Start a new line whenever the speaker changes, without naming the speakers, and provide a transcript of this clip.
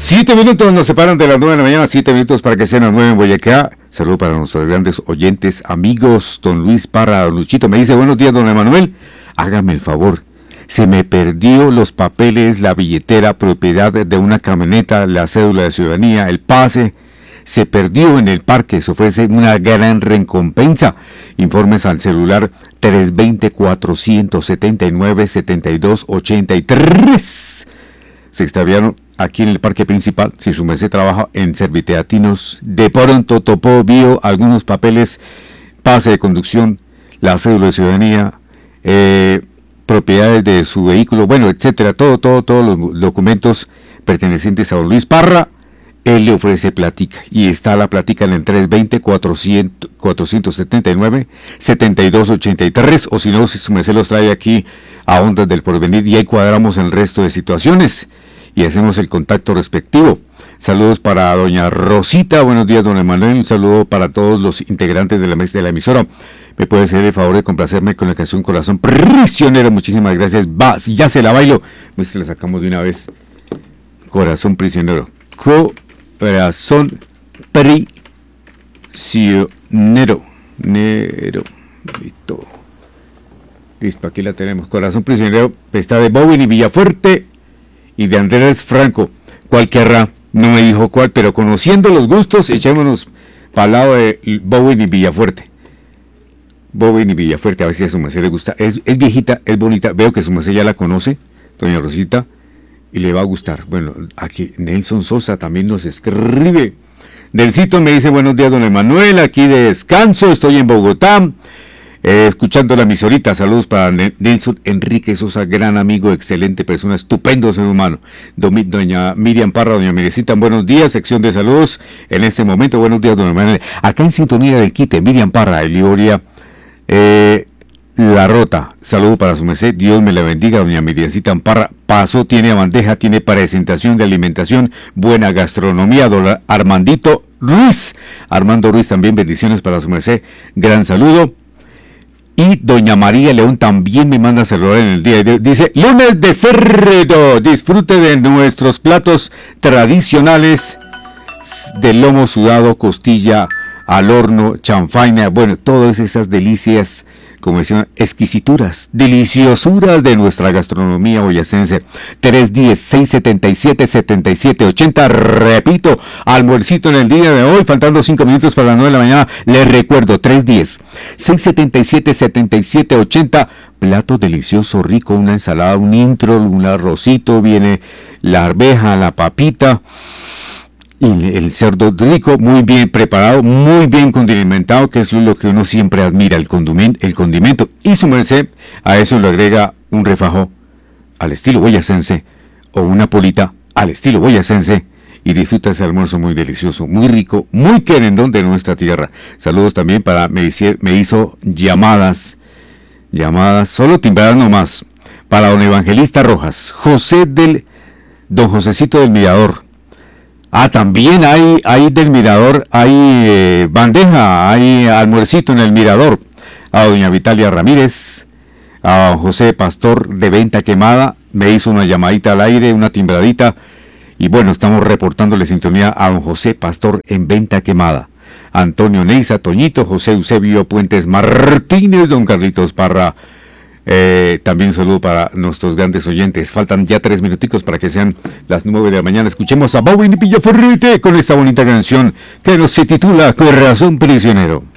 7 minutos nos separan de las 9 de la mañana, 7 minutos para que sean las 9 en Boyacá. Saludo para nuestros grandes oyentes, amigos. Don Luis Parra, don Luchito, me dice: buenos días, don Emanuel. Hágame el favor. Se me perdió los papeles, la billetera, propiedad de una camioneta, la cédula de ciudadanía, el pase. Se perdió en el parque. Se ofrece una gran recompensa. Informes al celular 320-479-7283. Se extraviaron aquí en el parque principal. Si su merced trabaja en Serviteatinos, de pronto topó, vio algunos papeles, pase de conducción, la cédula de ciudadanía, propiedades de su vehículo, bueno, etcétera, todos los documentos pertenecientes a don Luis Parra. Él le ofrece plática, y está la plática en el 320-479-7283, o si no, si su merced los trae aquí a Ondas del Porvenir, y ahí cuadramos el resto de situaciones y hacemos el contacto respectivo. Saludos para doña Rosita, buenos días, don Emanuel, un saludo para todos los integrantes de la mesa de la emisora. ¿Me puede hacer el favor de complacerme con la canción Corazón Prisionero? Muchísimas gracias. Va, si ya se la bailo, pues se la sacamos de una vez. Corazón Prisionero. Corazón Prisionero. Listo, aquí la tenemos. Corazón Prisionero está de Bowen y Villafuerte y de Andrés Franco. ¿Cuál querrá? No me dijo cuál, pero conociendo los gustos, echémonos para el lado de Bowen y Villafuerte. Bowen y Villafuerte, a ver si a su merced le gusta. Es viejita, es bonita. Veo que su merced ya la conoce, doña Rosita, y le va a gustar. Bueno, aquí Nelson Sosa también nos escribe. Delcito me dice: buenos días, don Emanuel, aquí de descanso, estoy en Bogotá, escuchando la emisorita. Saludos para Nelson Enrique Sosa, gran amigo, excelente persona, estupendo ser humano. Doña Miriam Parra, doña Mirecita, buenos días, sección de saludos en este momento. Buenos días, don Emanuel. Acá en sintonía del quite, Miriam Parra, de Liboria, La Rota. Saludo para su merced, Dios me la bendiga, doña Miriamcita Parra. Paso, tiene bandeja, tiene presentación de alimentación, buena gastronomía. Don Armandito Ruiz, Armando Ruiz, también bendiciones para su merced, gran saludo. Y doña María León también me manda saludar en el día de hoy. Dice: lunes de cerdo, disfrute de nuestros platos tradicionales de lomo sudado, costilla al horno, chanfaina, bueno, todas esas delicias, como decían, exquisituras, deliciosuras de nuestra gastronomía boyacense. 310-677-7780, repito, almuercito en el día de hoy, faltando 5 minutos para las 9 de la mañana, les recuerdo, 310-677-7780, plato delicioso, rico, una ensalada, un intro, un arrocito, viene la arveja, la papita, y el cerdo rico, muy bien preparado, muy bien condimentado, que es lo que uno siempre admira, el condimento. Y su merced a eso le agrega un refajo al estilo boyacense o una polita al estilo boyacense y disfruta ese almuerzo muy delicioso, muy rico, muy querendón de nuestra tierra. Saludos también para, me hizo llamadas, solo timbradas nomás, para don Evangelista Rojas, don Josecito del Mirador. También hay del Mirador, hay bandeja, hay almuercito en el Mirador. A doña Vitalia Ramírez, a don José Pastor de Venta Quemada, me hizo una llamadita al aire, una timbradita, y bueno, estamos reportándole sintonía a don José Pastor en Venta Quemada. Antonio Neiza, Toñito, José Eusebio Puentes Martínez, don Carlitos Parra. También un saludo para nuestros grandes oyentes. Faltan ya 3 minuticos para que sean las 9 de la mañana. Escuchemos a Bowen y Villafuerte con esta bonita canción que se titula Corazón Prisionero.